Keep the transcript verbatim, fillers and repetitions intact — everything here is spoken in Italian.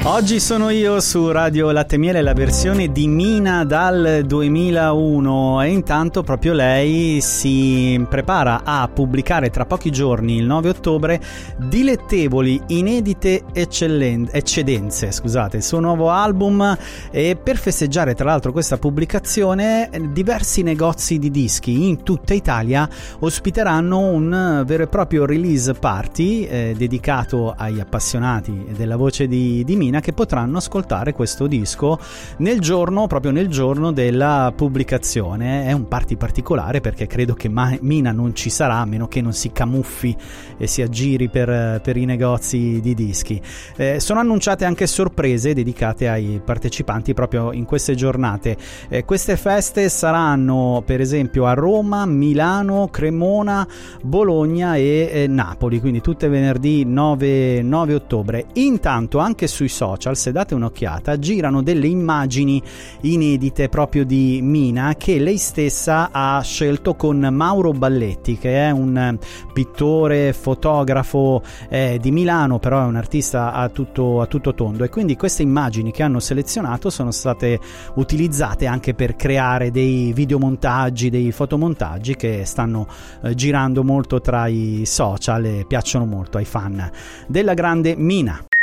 Oggi sono io su Radio Latte Miele, la versione di Mina dal duemilauno, e intanto proprio lei si prepara a pubblicare tra pochi giorni, il nove ottobre, Dilettevoli inedite eccellen- eccedenze, scusate, il suo nuovo album. E per festeggiare tra l'altro questa pubblicazione, diversi negozi di dischi in tutta Italia ospiteranno un vero e proprio release party eh, dedicato agli appassionati della voce di, di Mina, che potranno ascoltare questo disco nel giorno, proprio nel giorno della pubblicazione. È un party particolare perché credo che Ma- Mina non ci sarà, a meno che non si camuffi e si aggiri per, per i negozi di dischi. Eh, sono annunciate anche sorprese dedicate ai partecipanti proprio in queste giornate. Eh, queste feste saranno per esempio a Roma, Milano, Cremona, Bologna e eh, Napoli, quindi tutte venerdì nove ottobre. Intanto anche sui social, se date un'occhiata, girano delle immagini inedite proprio di Mina che lei stessa ha scelto con Mauro Balletti, che è un pittore, fotografo eh, di Milano, però è un artista a tutto, a tutto tondo, e quindi queste immagini che hanno selezionato sono state utilizzate anche per creare dei videomontaggi, dei fotomontaggi che stanno eh, girando molto tra i social e piacciono molto ai fan della grande Mina.